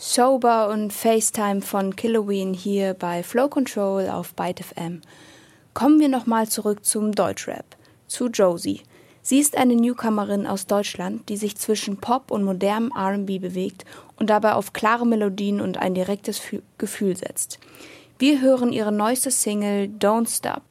Sober und FaceTime von Killoween hier bei Flow Control auf Byte FM. Kommen wir nochmal zurück zum Deutschrap, zu Josie. Sie ist eine Newcomerin aus Deutschland, die sich zwischen Pop und modernem R&B bewegt und dabei auf klare Melodien und ein direktes Gefühl setzt. Wir hören ihre neueste Single Don't Stop.